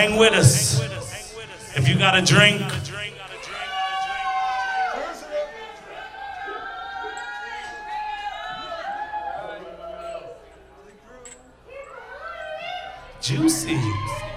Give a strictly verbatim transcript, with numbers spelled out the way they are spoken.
Hang with us. If you got a drink, juicy.